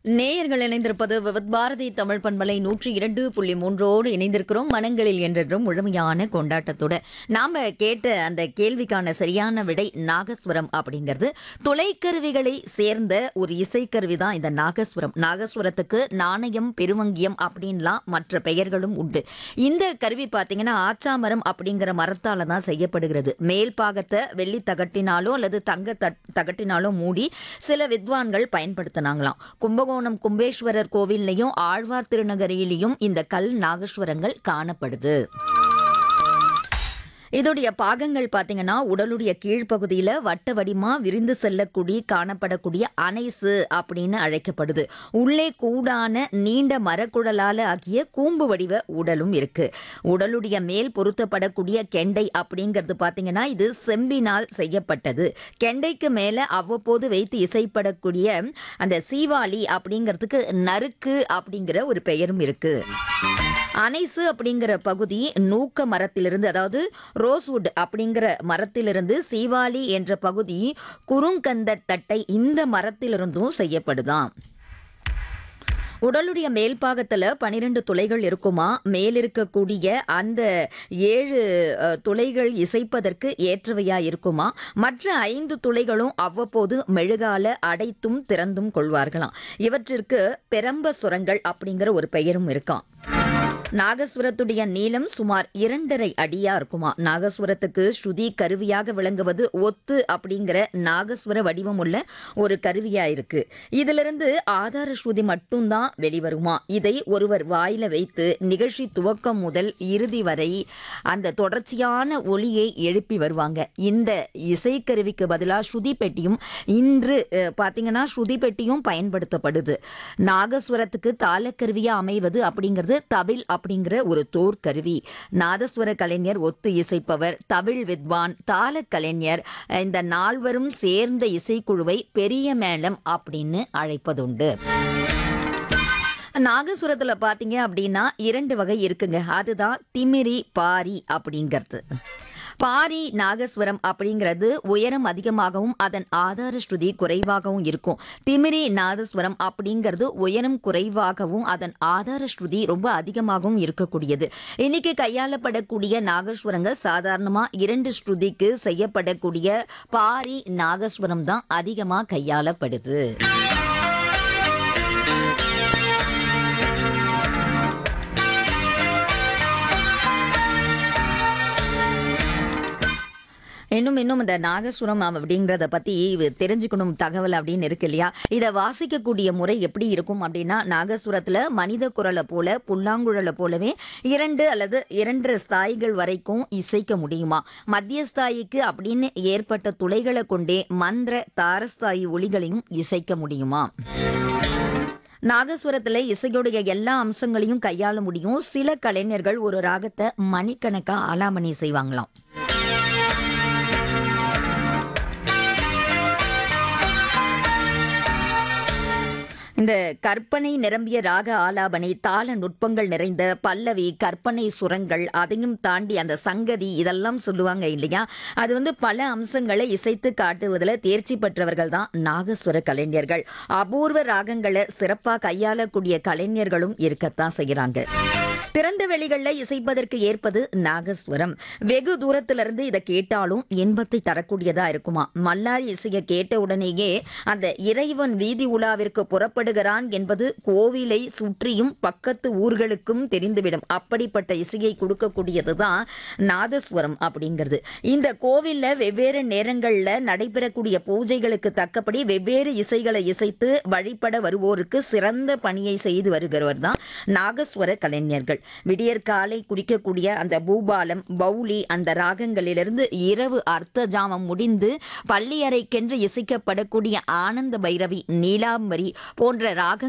நேயர்கள் இணைந்திருப்பது விவித் பாரதி தமிழ் பண்பலை 102.3 இணைந்திருக்கிறோம். மனங்களில் என்றென்றும் முழுமையான கொண்டாட்டத்தோட நாம கேட்ட அந்த கேள்விக்கான சரியான விடை நாகஸ்வரம் அப்படிங்கிறது. தொலைக்கருவிகளை சேர்ந்த ஒரு இசைக்கருவி தான் இந்த நாகஸ்வரம். நாகஸ்வரத்துக்கு நாணயம், பெருவங்கியம் அப்படின்லாம் மற்ற பெயர்களும் உண்டு. இந்த கருவி பார்த்தீங்கன்னா ஆச்சாமரம் அப்படிங்கிற மரத்தால தான் செய்யப்படுகிறது. மேல் பாகத்தை வெள்ளி தகட்டினாலோ அல்லது தங்க தகட்டினாலோ மூடி சில வித்வான்கள் பயன்படுத்தினாங்களாம். கும்பகோணம் கும்பேஸ்வரர் கோவில்லையும் ஆழ்வார் திருநகரியிலையும் இந்த கல் நாகஸ்வரங்கள் காணப்படுது. இதோடைய பாகங்கள் பார்த்தீங்கன்னா உடலுடைய கீழ்ப்பகுதியில் வட்ட வடிமா விரிந்து செல்லக்கூடிய காணப்படக்கூடிய அனைசு அப்படின்னு அழைக்கப்படுது. உள்ளே கூடான நீண்ட மரக்குழலால ஆகிய கூம்பு வடிவ உடலும் இருக்கு. உடலுடைய மேல் பொருத்தப்படக்கூடிய கெண்டை அப்படிங்கிறது பார்த்தீங்கன்னா இது செம்பினால் செய்யப்பட்டது. கெண்டைக்கு மேலே அவ்வப்போது வைத்து இசைப்படக்கூடிய அந்த சீவாளி அப்படிங்கிறதுக்கு நறுக்கு அப்படிங்கிற ஒரு பெயரும் இருக்கு. அனைசு அப்படிங்கிற பகுதி நூக்க மரத்திலிருந்து, அதாவது ரோஸ்வுட் அப்படிங்கிற மரத்திலிருந்து, சீவாளி என்ற பகுதி குறுங்கந்த தட்டை இந்த மரத்திலிருந்தும் செய்யப்படுதாம். உடலுடைய மேல் பாகத்தில் 12 துளைகள் இருக்குமா. மேல் இருக்கக்கூடிய அந்த 7 துளைகள் இசைப்பதற்கு ஏற்றவையா இருக்குமா. மற்ற 5 துளைகளும் அவ்வப்போது மெழுகால அடைத்தும் திறந்தும் கொள்வார்களாம். இவற்றிற்கு பெரம்ப சுரங்கள் அப்படிங்கிற ஒரு பெயரும் இருக்காம். நாகஸ்வரத்துடைய நீளம் சுமார் 2.5 அடியா இருக்குமா. நாகஸ்வரத்துக்கு ஸ்ருதி கருவியாக விளங்குவது ஒத்து அப்படிங்கிற நாகஸ்வர வடிவம் உள்ள ஒரு கருவியா இருக்கு. இதிலிருந்து ஆதார ஸ்ருதி மட்டும்தான் வெளிவருமா. இதை ஒருவர் வாயில வைத்து நிகழ்ச்சி துவக்கம் முதல் இறுதி வரை அந்த தொடர்ச்சியான ஒலியை எழுப்பி வருவாங்க. இந்த இசைக்கருவிக்கு பதிலாக ஸ்ருதி பெட்டியும் இன்று பார்த்தீங்கன்னா ஸ்ருதி பெட்டியும் பயன்படுத்தப்படுது. நாகஸ்வரத்துக்கு தாளக்கருவியா அமைவது அப்படிங்கிறது தவில் அப்படிங்கிற ஒரு தோர் கருவி. நாதஸ்வர கலைஞர், ஒத்து இசைப்பவர், தவில் வித்வான், தாள கலைஞர், இந்த நால்வரும் சேர்ந்த இசைக்குழுவை பெரிய மேளம் அப்படின்னு அழைப்பதுண்டு. நாகசுரத்துல பாத்தீங்க அப்படின்னா 2 வகை இருக்குங்க. அதுதான் திமிரி, பாரி அப்படிங்கிறது. பாரி நாகஸ்வரம் அப்படிங்கிறது உயரம் அதிகமாகவும் அதன் ஆதார ஸ்ருதி குறைவாகவும் இருக்கும். திமிரி நாதஸ்வரம் அப்படிங்கிறது உயரம் குறைவாகவும் அதன் ஆதார ஸ்ருதி ரொம்ப அதிகமாகவும் இருக்கக்கூடியது. இன்னைக்கு கையாளப்படக்கூடிய நாகஸ்வரங்கள் சாதாரணமா 2 ஸ்ருதிக்கு செய்யப்படக்கூடிய பாரி நாகஸ்வரம் தான் அதிகமா கையாளப்படுது. இன்னும் இந்த நாகசுரம் அப்படிங்கிறத பற்றி தெரிஞ்சுக்கணும் தகவல் அப்படின்னு இருக்கு இல்லையா. இதை வாசிக்கக்கூடிய முறை எப்படி இருக்கும் அப்படின்னா, நாகசுரத்தில் மனித குரலை போல புல்லாங்குழலை போலவே 2 அல்லது 2.5 ஸ்தாயிகள் வரைக்கும் இசைக்க முடியுமா. மத்திய ஸ்தாயிக்கு அப்படின்னு ஏற்பட்ட துளைகளை கொண்டே மந்திர தாரஸ்தாயி ஒலிகளையும் இசைக்க முடியுமா. நாகசுரத்தில் இசையுடைய எல்லா அம்சங்களையும் கையாள முடியும். சில கலைஞர்கள் ஒரு ராகத்தை மணிக்கணக்காக ஆலாபனை செய்வாங்களாம். இந்த கற்பனை நிரம்பிய ராக ஆலாபனை, தாள நுட்பங்கள் நிறைந்த பல்லவி, கற்பனை சுரங்கள், அதையும் தாண்டி அந்த சங்கதி இதெல்லாம் சொல்லுவாங்க இல்லையா. அது பல அம்சங்களை இசைத்து காட்டுவதில் தேர்ச்சி பெற்றவர்கள் தான் நாகஸ்வர கலைஞர்கள். அபூர்வ ராகங்களை சிறப்பாக கையாளக்கூடிய கலைஞர்களும் இருக்கத்தான் செய்கிறாங்க. திறந்த வெளிகளில் இசைப்பதற்கு ஏற்பது நாகஸ்வரம். வெகு தூரத்திலிருந்து இதை கேட்டாலும் இன்பத்தை தரக்கூடியதா இருக்குமா. மல்லாரி இசையை கேட்ட உடனேயே அந்த இறைவன் வீதி உலாவிற்கு புறப்படுகிறான் என்பது கோவிலை சுற்றியும் பக்கத்து ஊர்களுக்கும் தெரிந்துவிடும். அப்படிப்பட்ட இசையை கொடுக்கக்கூடியது தான் நாதஸ்வரம் அப்படிங்கிறது. இந்த கோவிலில் வெவ்வேறு நேரங்களில் நடைபெறக்கூடிய பூஜைகளுக்கு தக்கபடி வெவ்வேறு இசைகளை இசைத்து வழிபட வருவோருக்கு சிறந்த பணியை செய்து வருகிறவர் தான் நாகஸ்வர கலைஞர்கள். விடியற் காலை குறிக்கக்கூடிய அந்த பூபாலம், பௌலி அந்த ராகங்களிலிருந்து இரவு அர்த்த ஜாமம் முடிந்து பள்ளியறைக்கென்று இசைக்கப்படக்கூடிய ஆனந்த பைரவி, நீலாம்பரி போன்ற ராகங்கள்